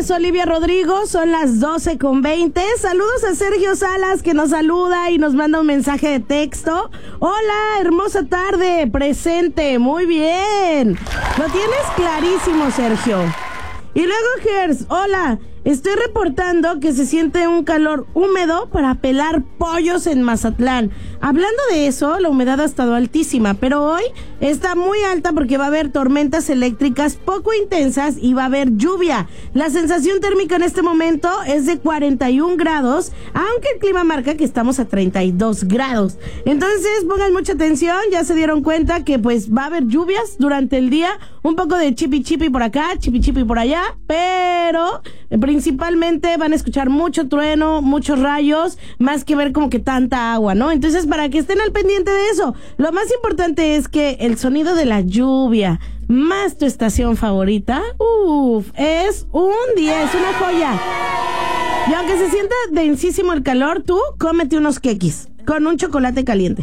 Olivia Rodrigo, son las 12:20. Saludos a Sergio Salas, que nos saluda y nos manda un mensaje de texto. Hola, hermosa tarde, presente, muy bien. Lo tienes clarísimo, Sergio. Y luego Gers, hola, estoy reportando que se siente un calor húmedo para pelar pollos en Mazatlán. Hablando de eso, la humedad ha estado altísima, pero hoy está muy alta porque va a haber tormentas eléctricas poco intensas y va a haber lluvia. La sensación térmica en este momento es de 41 grados, aunque el clima marca que estamos a 32 grados. Entonces, pongan mucha atención, ya se dieron cuenta que pues va a haber lluvias durante el día, un poco de chipi chipi por acá, chipi chipi por allá, pero principalmente van a escuchar mucho trueno, muchos rayos, más que ver como que tanta agua, ¿no? Entonces, para que estén al pendiente de eso, lo más importante es que el sonido de la lluvia, más tu estación favorita, es un 10, una joya. Y aunque se sienta densísimo el calor, tú cómete unos quequis con un chocolate caliente.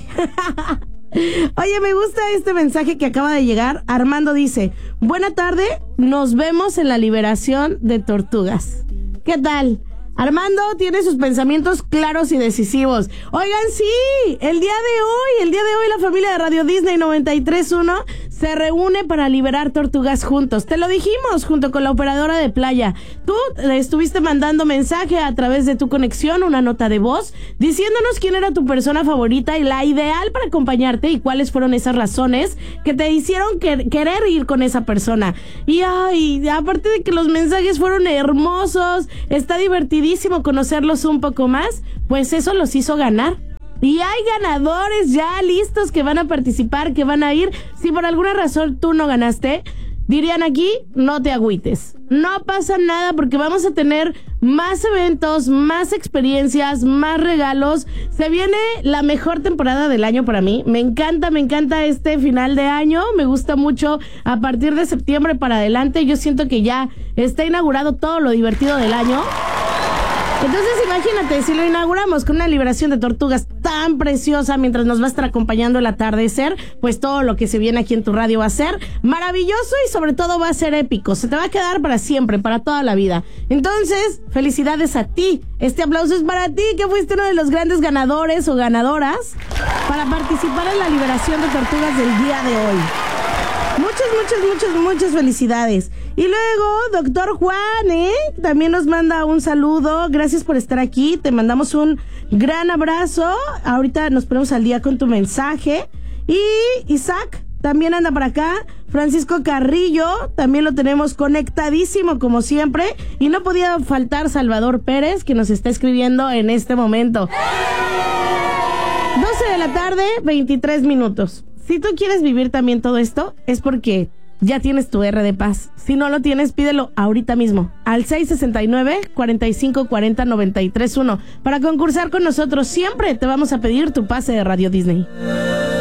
Oye, me gusta este mensaje que acaba de llegar. Armando dice, buena tarde, nos vemos en la liberación de tortugas. ¿Qué tal? Armando tiene sus pensamientos claros y decisivos. Oigan, sí, el día de hoy la familia de Radio Disney 93.1 se reúne para liberar tortugas juntos. Te lo dijimos, junto con la operadora de playa. Tú le estuviste mandando mensaje a través de tu conexión, una nota de voz, diciéndonos quién era tu persona favorita y la ideal para acompañarte y cuáles fueron esas razones que te hicieron querer ir con esa persona. Y aparte de que los mensajes fueron hermosos, está divertidísimo conocerlos un poco más, pues eso los hizo ganar. Y hay ganadores ya listos que van a participar, que van a ir. Si por alguna razón tú no ganaste, dirían aquí, no te agüites. No pasa nada porque vamos a tener más eventos, más experiencias, más regalos. Se viene la mejor temporada del año para mí. Me encanta este final de año. Me gusta mucho a partir de septiembre para adelante. Yo siento que ya está inaugurado todo lo divertido del año. Entonces imagínate, si lo inauguramos con una liberación de tortugas tan preciosa mientras nos va a estar acompañando el atardecer, pues todo lo que se viene aquí en tu radio va a ser maravilloso y sobre todo va a ser épico. Se te va a quedar para siempre, para toda la vida. Entonces, felicidades a ti. Este aplauso es para ti, que fuiste uno de los grandes ganadores o ganadoras para participar en la liberación de tortugas del día de hoy. Muchas felicidades. Y luego, doctor Juan, también nos manda un saludo. Gracias por estar aquí. Te mandamos un gran abrazo. Ahorita nos ponemos al día con tu mensaje. Y Isaac también anda por acá. Francisco Carrillo, también lo tenemos conectadísimo como siempre. Y no podía faltar Salvador Pérez, que nos está escribiendo en este momento. 12 de la tarde, 23 minutos. Si tú quieres vivir también todo esto, es porque ya tienes tu R de paz. Si no lo tienes, pídelo ahorita mismo al 669-4540-931. Para concursar con nosotros siempre te vamos a pedir tu pase de Radio Disney.